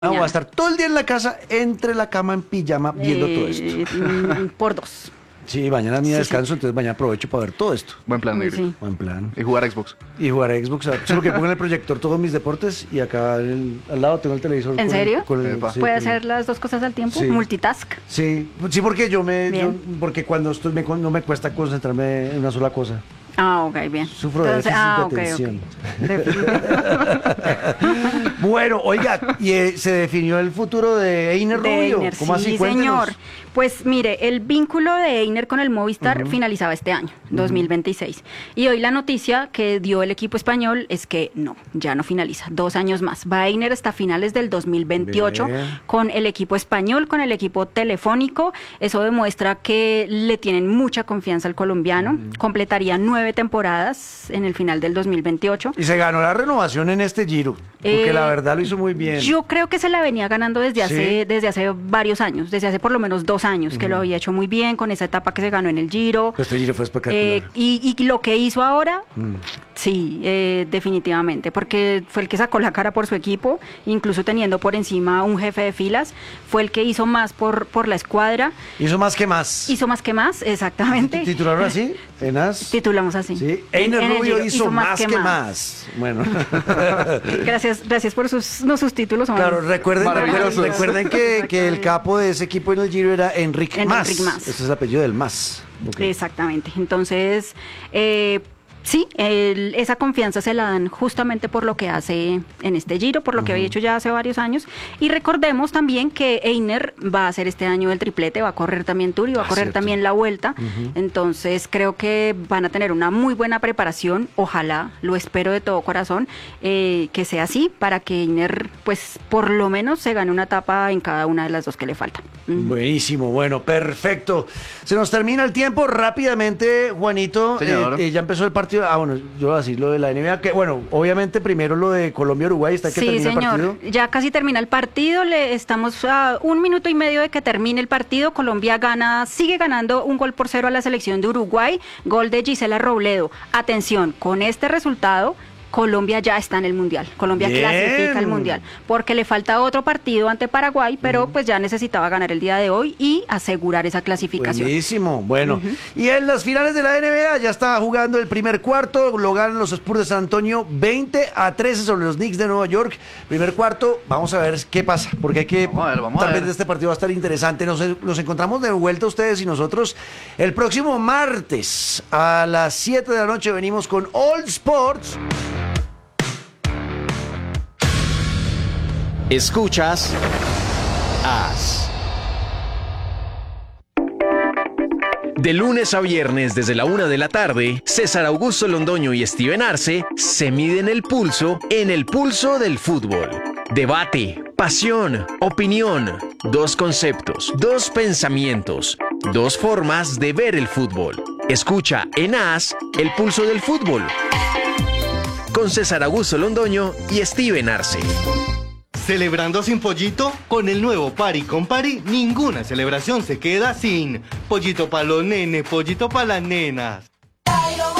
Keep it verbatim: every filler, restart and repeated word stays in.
Ah, voy a estar todo el día en la casa, entre la cama en pijama, viendo todo esto. Eh, por dos. Sí, mañana es mi Sí, descanso, sí. entonces mañana aprovecho para ver todo esto. Buen plan, Uy, negro. sí. Buen plan. Y jugar a Xbox. Y jugar a Xbox. Solo que pongo en el proyector todos mis deportes y acá en el- al lado tengo el televisor. ¿En con el- serio? con el- Epa. sí, ¿Puede con el- hacer las dos cosas al tiempo? Sí. Multitask. Sí, sí, porque yo me, yo- Bien. porque cuando estoy me, no me cuesta concentrarme en una sola cosa. Ah, ok, bien. Sufro de Entonces, déficit ah, de ok, ok. atención. Definitivamente. Bueno, oiga, y eh, se definió el futuro de Einer De Rubio. Einer, ¿Cómo sí, así? Cuéntenos. señor. Pues mire, el vínculo de Einer con el Movistar finalizaba este año, dos mil veintiséis. Y hoy la noticia que dio el equipo español es que no, ya no finaliza, dos años más. Va Einer hasta finales del dos mil veintiocho Bien. con el equipo español, con el equipo telefónico. Eso demuestra que le tienen mucha confianza al colombiano. Completaría nueve temporadas en el final del dos mil veintiocho. Y se ganó la renovación en este Giro, porque Eh, la verdad lo hizo muy bien. Yo creo que se la venía ganando desde ¿Sí? hace, desde hace varios años, desde hace por lo menos dos años, que lo había hecho muy bien con esa etapa que se ganó en el Giro. Este Giro fue espectacular. Eh, y, y lo que hizo ahora, Mm. sí, eh, definitivamente, porque fue el que sacó la cara por su equipo, incluso teniendo por encima un jefe de filas, fue el que hizo más por, por la escuadra, Hizo más que más. hizo más que más, exactamente. ¿Titularon así? ¿Enas? Titulamos así. Sí. En- Einer en el Rubio Giro, hizo, más que, más. Bueno. Gracias, gracias por sus, no, sus títulos. son Claro, recuerden, Maravillosos. recuerden que, que el capo de ese equipo en el Giro era Enrique Enric Mas. Mas. Ese es el apellido del Mas. Ok. Exactamente. Entonces, eh, sí, el- esa confianza se la dan justamente por lo que hace en este Giro, por lo que había hecho ya hace varios años. Y recordemos también que Einer va a hacer este año el triplete, va a correr también Tour y va a Ah, correr cierto. también la Vuelta. Entonces, creo que van a tener una muy buena preparación. Ojalá, lo espero de todo corazón, eh, que sea así, para que Einer, pues, por lo menos se gane una etapa en cada una de las dos que le faltan. Ujú. Buenísimo, bueno, perfecto. Se nos termina el tiempo rápidamente, Juanito. Señor. eh, eh, ya empezó el partido. Ah, bueno, yo voy a decir lo de la N B A, que bueno, obviamente primero lo de Colombia-Uruguay, está que Sí, termina el señor. partido. Ya casi termina el partido. Le estamos a un minuto y medio de que termine el partido. Colombia gana, sigue ganando un gol por cero a la selección de Uruguay. Gol de Gisela Robledo. Atención, con este resultado, Colombia ya está en el Mundial. Colombia Bien. clasifica al Mundial. Porque le falta otro partido ante Paraguay, pero pues ya necesitaba ganar el día de hoy y asegurar esa clasificación. Buenísimo, bueno. Y en las finales de la N B A ya está jugando el primer cuarto, lo ganan los Spurs de San Antonio veinte a trece sobre los Knicks de Nueva York. Primer cuarto, vamos a ver qué pasa, porque hay que, Vamos a ver, vamos a tal ver. vez este partido va a estar interesante. Nos, nos encontramos de vuelta ustedes y nosotros el próximo martes a las siete de la noche. Venimos con All Sports. Escuchas As. De lunes a viernes desde la una de la tarde, César Augusto Londoño y Steven Arce se miden el pulso en el pulso del fútbol. Debate, pasión, opinión, dos conceptos, dos pensamientos, dos formas de ver el fútbol. Escucha en As el pulso del fútbol con César Augusto Londoño y Steven Arce. ¿Celebrando sin pollito? Con el nuevo Pari con Pari, ninguna celebración se queda sin pollito para los nenes, pollito para las nenas.